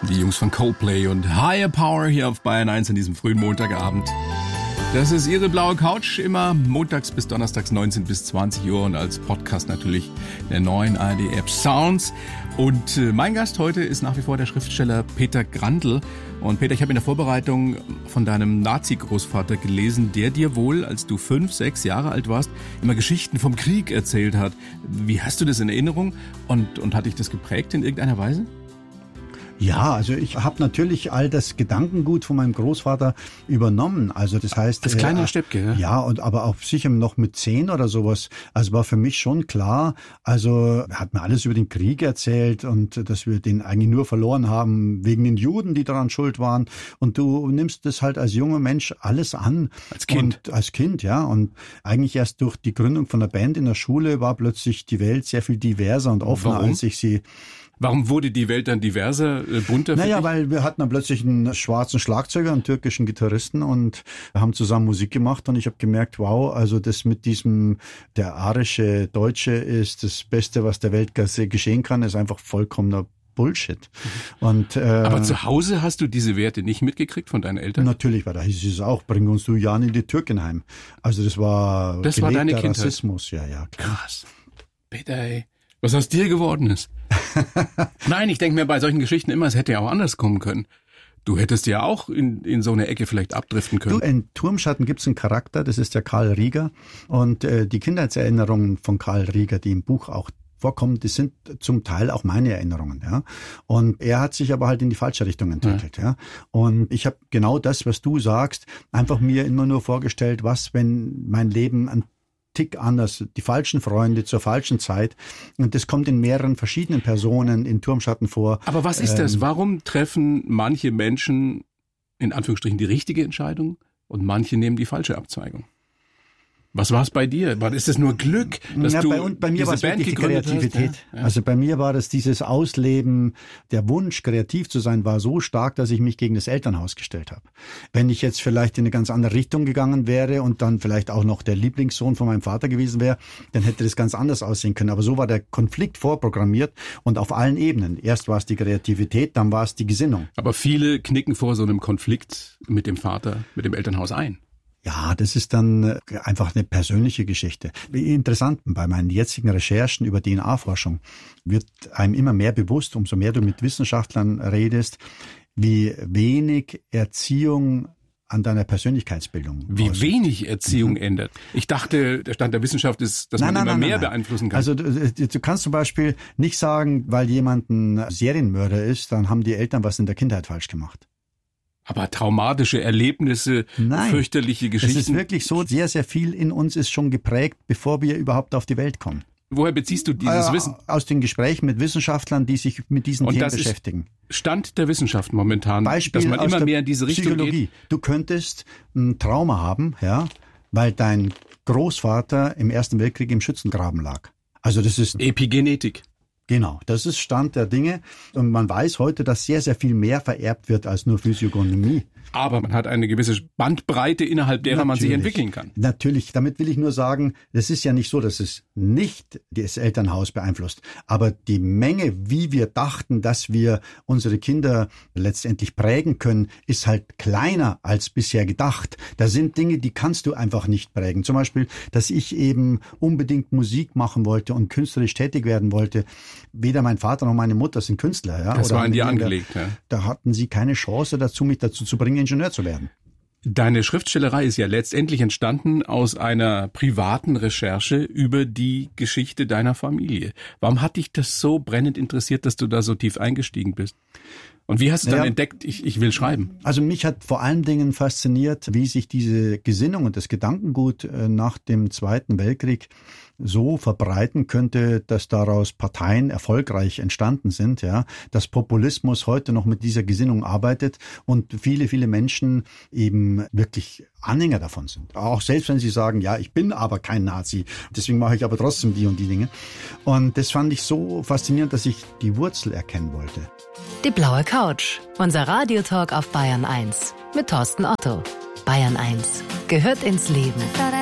Die Jungs von Coldplay und Higher Power hier auf Bayern 1 an diesem frühen Montagabend. Das ist Ihre blaue Couch, immer montags bis donnerstags 19 bis 20 Uhr und als Podcast natürlich der neuen ARD-App Sounds. Und mein Gast heute ist nach wie vor der Schriftsteller Peter Grandl. Und Peter, ich habe in der Vorbereitung von deinem Nazi-Großvater gelesen, der dir wohl, als du 5, 6 Jahre alt warst, immer Geschichten vom Krieg erzählt hat. Wie hast du das in Erinnerung und hat dich das geprägt in irgendeiner Weise? Ja, also ich habe natürlich all das Gedankengut von meinem Großvater übernommen. Also das heißt, das kleine Steppke, ja, und aber auch sicher noch mit 10 oder sowas. Also war für mich schon klar. Also er hat mir alles über den Krieg erzählt und dass wir den eigentlich nur verloren haben wegen den Juden, die daran schuld waren. Und du nimmst das halt als junger Mensch alles an. Als Kind. Und als Kind, ja. Und eigentlich erst durch die Gründung von der Band in der Schule war plötzlich die Welt sehr viel diverser und offener, als ich sie. Warum wurde die Welt dann diverser, bunter? Naja, weil wir hatten dann plötzlich einen schwarzen Schlagzeuger, einen türkischen Gitarristen und haben zusammen Musik gemacht und ich habe gemerkt, wow, also das mit diesem, der arische Deutsche ist das Beste, was der Welt geschehen kann, ist einfach vollkommener Bullshit. Und, aber zu Hause hast du diese Werte nicht mitgekriegt von deinen Eltern? Natürlich, weil da hieß es auch, bring uns du Jan in die Türkenheim. Also das war deine Kindheit. Rassismus, ja. Klar. Krass. Peter, ey. Was aus dir geworden ist. Nein, ich denke mir bei solchen Geschichten immer, es hätte ja auch anders kommen können. Du hättest ja auch in so eine Ecke vielleicht abdriften können. Du, in Turmschatten gibt's einen Charakter, das ist der Karl Rieger. Und die Kindheitserinnerungen von Karl Rieger, die im Buch auch vorkommen, die sind zum Teil auch meine Erinnerungen. Ja. Und er hat sich aber halt in die falsche Richtung entwickelt. Ja. Und ich habe genau das, was du sagst, einfach mir immer nur vorgestellt, was, wenn mein Leben ein Tick anders, die falschen Freunde zur falschen Zeit. Und das kommt in mehreren verschiedenen Personen in Turmschatten vor. Aber was ist das? Warum treffen manche Menschen in Anführungsstrichen die richtige Entscheidung und manche nehmen die falsche Abzweigung? Was war es bei dir? Ist es nur Glück, dass du bei mir war es wirklich die Kreativität. Ja. Also bei mir war das dieses Ausleben, der Wunsch, kreativ zu sein, war so stark, dass ich mich gegen das Elternhaus gestellt habe. Wenn ich jetzt vielleicht in eine ganz andere Richtung gegangen wäre und dann vielleicht auch noch der Lieblingssohn von meinem Vater gewesen wäre, dann hätte das ganz anders aussehen können. Aber so war der Konflikt vorprogrammiert und auf allen Ebenen. Erst war es die Kreativität, dann war es die Gesinnung. Aber viele knicken vor so einem Konflikt mit dem Vater, mit dem Elternhaus ein. Ja, das ist dann einfach eine persönliche Geschichte. Interessant, bei meinen jetzigen Recherchen über DNA-Forschung wird einem immer mehr bewusst, umso mehr du mit Wissenschaftlern redest, wie wenig Erziehung an deiner Persönlichkeitsbildung. Wie wenig Erziehung ändert. Ich dachte, der Stand der Wissenschaft ist, dass man immer mehr beeinflussen kann. Also du kannst zum Beispiel nicht sagen, weil jemand ein Serienmörder ist, dann haben die Eltern was in der Kindheit falsch gemacht. Aber traumatische Erlebnisse, fürchterliche Geschichten. Es ist wirklich so, sehr, sehr viel in uns ist schon geprägt, bevor wir überhaupt auf die Welt kommen. Woher beziehst du dieses Wissen? Aus den Gesprächen mit Wissenschaftlern, die sich mit diesen Themen beschäftigen. Stand der Wissenschaft momentan, Beispiel dass man immer mehr in diese Richtung Psychologie. geht? Du könntest ein Trauma haben, ja, weil dein Großvater im Ersten Weltkrieg im Schützengraben lag. Also das ist Epigenetik. Genau, das ist Stand der Dinge. Und man weiß heute, dass sehr, sehr viel mehr vererbt wird als nur Physiognomie. Aber man hat eine gewisse Bandbreite, innerhalb derer man sich entwickeln kann. Natürlich, damit will ich nur sagen, es ist ja nicht so, dass es nicht das Elternhaus beeinflusst. Aber die Menge, wie wir dachten, dass wir unsere Kinder letztendlich prägen können, ist halt kleiner als bisher gedacht. Da sind Dinge, die kannst du einfach nicht prägen. Zum Beispiel, dass ich eben unbedingt Musik machen wollte und künstlerisch tätig werden wollte. Weder mein Vater noch meine Mutter sind Künstler. Ja, das war an dir angelegt. Ja. Da hatten sie keine Chance dazu, mich dazu zu bringen, Ingenieur zu werden. Deine Schriftstellerei ist ja letztendlich entstanden aus einer privaten Recherche über die Geschichte deiner Familie. Warum hat dich das so brennend interessiert, dass du da so tief eingestiegen bist? Und wie hast du dann entdeckt, ich will schreiben? Also mich hat vor allen Dingen fasziniert, wie sich diese Gesinnung und das Gedankengut nach dem Zweiten Weltkrieg so verbreiten könnte, dass daraus Parteien erfolgreich entstanden sind, ja, dass Populismus heute noch mit dieser Gesinnung arbeitet und viele, viele Menschen eben wirklich Anhänger davon sind. Auch selbst wenn sie sagen, ja, ich bin aber kein Nazi, deswegen mache ich aber trotzdem die und die Dinge. Und das fand ich so faszinierend, dass ich die Wurzel erkennen wollte. Die blaue Couch, unser Radiotalk auf Bayern 1 mit Thorsten Otto. Bayern 1 gehört ins Leben.